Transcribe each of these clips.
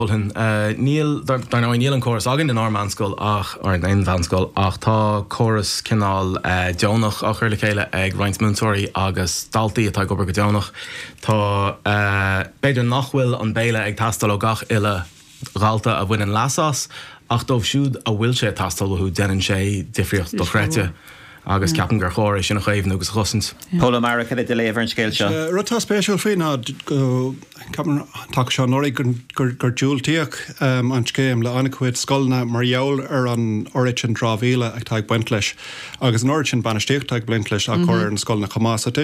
Níl dar ná níl an choras agin in Armanscoil ach ar an Vanscoil ach tá choras cinál Jonach a chuir le chéile ag Roinnt Múntóirí agus daltaí atá go go Jonach tá beidir nachhfuil an béile ag tastal ó gach ile galta a bhain an lasas ach dómh siúd a bhfuil sé tastal chu denan sé difriocht do chréite agus ceapan gur chóir sin a chéimh agus chosint. Paul America de léver an scéil seo. Rutá spéisiúil faoin ná ceapan take seo nóí gur dúiltíoch an scéim le ancuid scoilna mar jaall ar an origin dráhíle ag taag buint leis agus an origin banistíocht taag buint leis a chuir an scoilna chamásatí.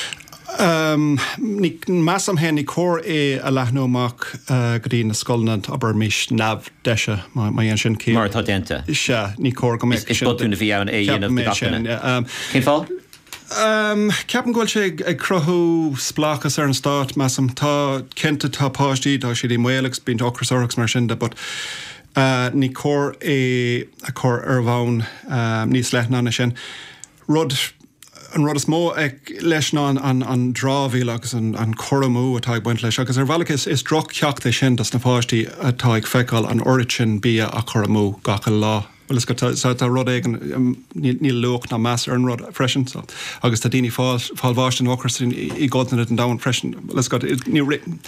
Ní meam hen ní cór é a lethnóach goí na scoilnant aber mis nabh deise mai an sin cí. Mar tá dente. Se ní cór go mé. Is botúna bhí an é dhéanamh gatainna. Cén fáil? Ceapan ghfuil sé ag cruthú splachas ar an stát meam tá cinnte tá páistí tá siad í mualagus bíon ocrasachs mar sin de, but ní cór é a chur ar bhain níos leithna sin. An rud is mó ag leis ná an dráhíle agus an choramú atá ag buint leis, agus ar bhelagus is droch ceachta sin das na páistí atá ag feiceáil an origin bí a choramú gacha lá. Well, is got tá rud ag ní luach na meas ar an rud freisin, agus tá daoine fáilháist an ochras í gána an dáin freisin. Well, is got ní written.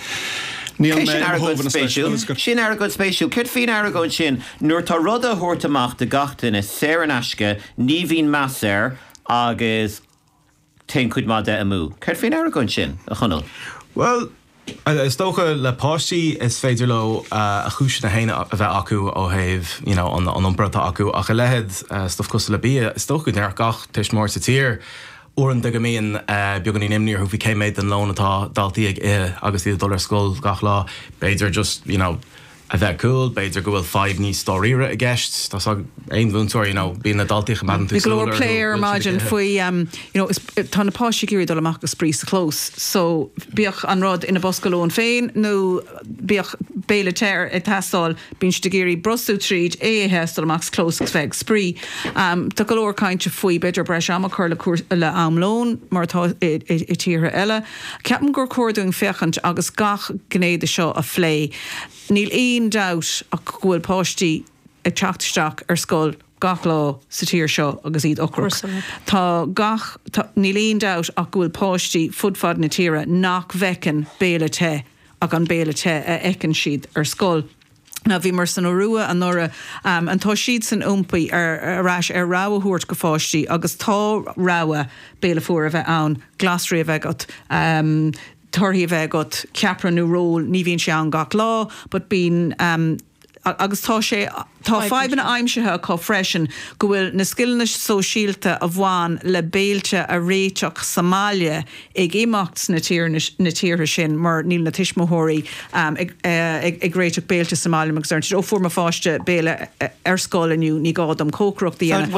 Sin ar a go spéisiú, Cud fin ar a go sin, nuair tá rud a thuirtamach de gachtain is sé an asce, ní bhín meas agus ten cuid má de amú. Cud fin ar a go sin a chunal? Well, is tócha le páistí is féidir le a chúis na héine a bheith acu ó héh an umbrata acu ach a lehead stof costa le bí is tócha near gach tuis mór sa tír óran de go míon beaggan í nimníor chu bhí céimméid an lón atá daltaí ag agus iad dul ar scoil gach lá beidir just a bheith cool, beidir go bhfuil 5 níos stóíre a gceist, Tás ein bhúntóir bíon na daltaícha man tú. The glór player imagine faoi tá na páistí géirí dul amach go sprís sa clós, so bíoch an rud ina boscailón féin nó bíoch béle teir ag testáil bíon de géirí brosú tríd hestal amach clós feig sprí. Tá glór cainte faoi beidir breis amach chuir le amlón mar tá i tíre eile. Ceapan gur cuairún fechant agus gach gnéide seo a phlé. Níl éon doubt ach bhfuil páistí ag teachtasteach ar scoil gach lá sa tír seo agus iad ochrach. Tá níl éon doubt ach bhfuil páistí fudfad na tíre nach bhecin béle te ag an béle te a ecan siad ar scoil. Na bhí mar san ruúa an nora an tá siad san umpaí arráis ar ráha thuirt go fáistí agus tá ráha béle fuair a bheith ann glasrí a bheith got Torhi bheith got ceapranú ról ní bhíonn sé an gach lá, but bín agus tá 5 na aimsethe có freisin go bhfuil na skillne sóisialta a bháin le béalte a réiteach Somália ag éimeacht na tíre sin mar níl na tiismóthirí ag réiteach béalte Somália agus ó fuair fáiste béle ar scáil aniu ní gádam cócrocht dhéana.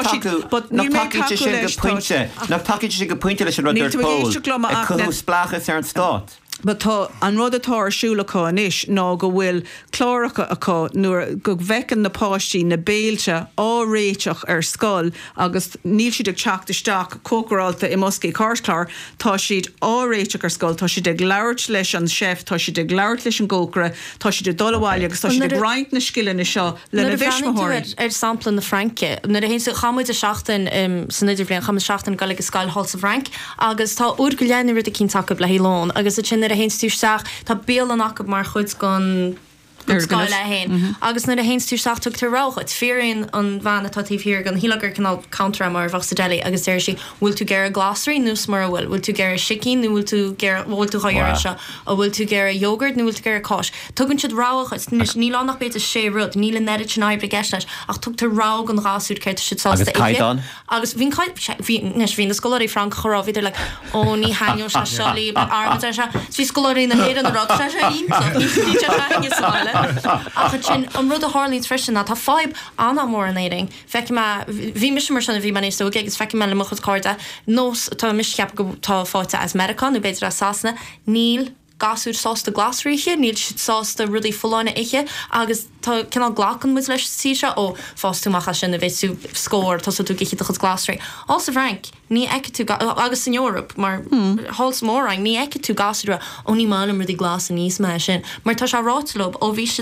Nach takeid sin go pointe leis an rud ar pól ag chunú splachas ar an stát. But tá an rud atá arsúlaá inis ná go bhfuil chláracha aá nuair go bhhecin na páistí na béalte áréiteach ar scoil agus níl siad ag teachtasteach cócaráilta i moscaí cáirclár tá siad áréiteach ar scoil, tá siad ag leirt leis an chef, tá siad ag leirt leis an gócra, tá siad ag dulháil agus tá siad ag roinnt na skillne seo le na bhismóirí. Ar sampla na Franke, na a hénsa chamuid a seachtain san idir bblion chamuid seachtain galig a scail Hall sa Frank agus tá úr go leanna rid a cín take le hílón agus a sin a héinstúrseach tá béal an acu mar chuid gon scoil le hain. Agus na a héinstúrseach tucht rácha fearíonn an bhena tatíh hir gan hílagur canál counter mar bhachsa déala agus déir si bhfuil tú ggéir glasrí nús mar bhfuil tú ggéir sicín nó bhfuil tú chair se a bhfuil tú ggéir yogurt nó bhfuil tú ggéir cáis. Tugann siad ráchas ní lánach beit a sé rud, níl an neidir sin ebre geisneis ach tucht rá an ráúd céir si sásta caidan. Agus bhín hín na scoirí Frank chorá viidir le ó ní hainú se seolí arm se hí scoirí na héad an rá se ach sin an rud a hálín freisin tá 5 anna mór an éing feici bhí mis mar sinna bhí man ééis agus feici me le mochas códa nós tá mis ceap go tá fáte as American nó beidir a sásna níl gasú sásta glasríe, níl si sásta rudí fuláinna ihe agus tá cinál ghlachan mu leis tíise ó fástúachcha sin a bheitú scór tá tú gichi chud glasré. Also Frank, ní eice tú agus in Europa mar háls mór ní eice tú gasúra ó ní mála mar dí glas a níos me sin, mar tá se rátlób ó bhí